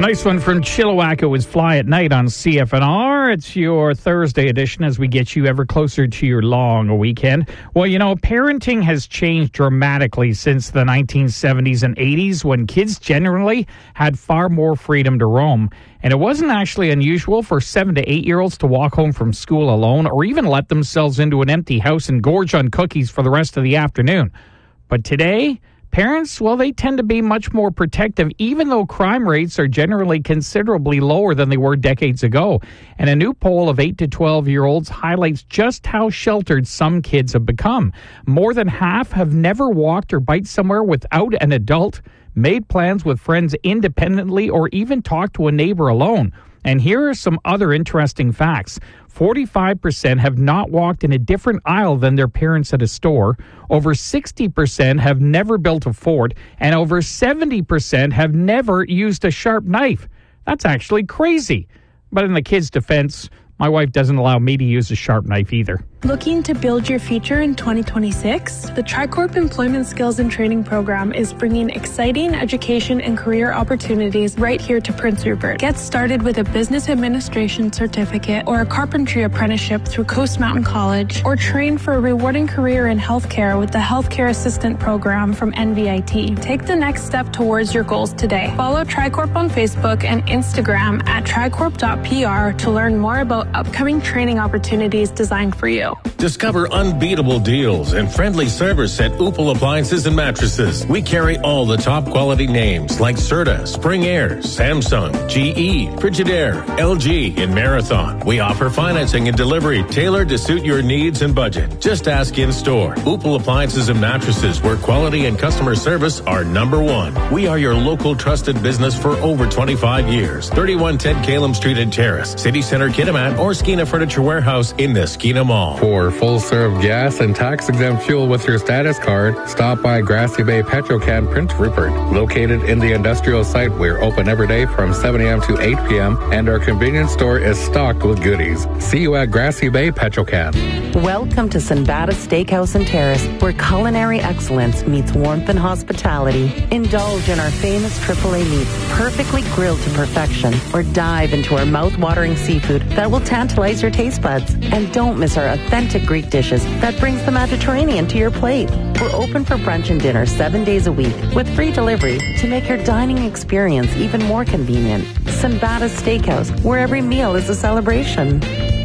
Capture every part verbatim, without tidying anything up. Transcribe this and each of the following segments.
nice one from Chilliwack. It was Fly at Night on C F N R. It's your Thursday edition as we get you ever closer to your long weekend. Well, you know, parenting has changed dramatically since the nineteen seventies and eighties when kids generally had far more freedom to roam. And it wasn't actually unusual for seven to eight-year-olds to walk home from school alone or even let themselves into an empty house and gorge on cookies for the rest of the afternoon. But today, parents, well, they tend to be much more protective, even though crime rates are generally considerably lower than they were decades ago. And a new poll of eight to twelve-year-olds highlights just how sheltered some kids have become. More than half have never walked or biked somewhere without an adult, made plans with friends independently, or even talked to a neighbor alone. And here are some other interesting facts. forty-five percent have not walked in a different aisle than their parents at a store. Over sixty percent have never built a fort. And over seventy percent have never used a sharp knife. That's actually crazy. But in the kids' defense, my wife doesn't allow me to use a sharp knife either. Looking to build your future in twenty twenty-six? The Tricorp Employment Skills and Training Program is bringing exciting education and career opportunities right here to Prince Rupert. Get started with a business administration certificate or a carpentry apprenticeship through Coast Mountain College, or train for a rewarding career in healthcare with the Healthcare Assistant Program from N V I T. Take the next step towards your goals today. Follow Tricorp on Facebook and Instagram at tricorp dot p r to learn more about upcoming training opportunities designed for you. Discover unbeatable deals and friendly service at Opal Appliances and Mattresses. We carry all the top quality names like Serta, Spring Air, Samsung, G E, Frigidaire, L G, and Marathon. We offer financing and delivery tailored to suit your needs and budget. Just ask in store. Opal Appliances and Mattresses, where quality and customer service are number one. We are your local trusted business for over twenty-five years. thirty-one ten Calum Street and Terrace, City Center, Kitimat, or Skeena Furniture Warehouse in the Skeena Mall. For full-serve gas and tax-exempt fuel with your status card, stop by Grassy Bay Petrocan, Prince Rupert. Located in the industrial site, we're open every day from seven a.m. to eight p.m., and our convenience store is stocked with goodies. See you at Grassy Bay Petrocan. Welcome to Sinbada Steakhouse and Terrace, where culinary excellence meets warmth and hospitality. Indulge in our famous triple A meats, perfectly grilled to perfection, or dive into our mouth-watering seafood that will tantalize your taste buds. And don't miss our authentic Greek dishes that brings the Mediterranean to your plate. We're open for brunch and dinner seven days a week with free delivery to make your dining experience even more convenient. Sinbada Steakhouse, where every meal is a celebration.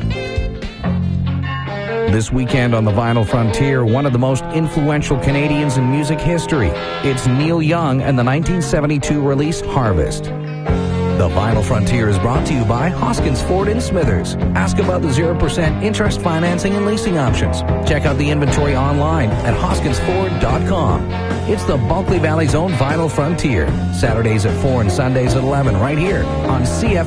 This weekend on the Vinyl Frontier, one of the most influential Canadians in music history. It's Neil Young and the nineteen seventy-two release Harvest. The Vinyl Frontier is brought to you by Hoskins Ford in Smithers. Ask about the zero percent interest financing and leasing options. Check out the inventory online at hoskins ford dot com. It's the Bulkley Valley's own Vinyl Frontier. Saturdays at four and Sundays at eleven right here on C F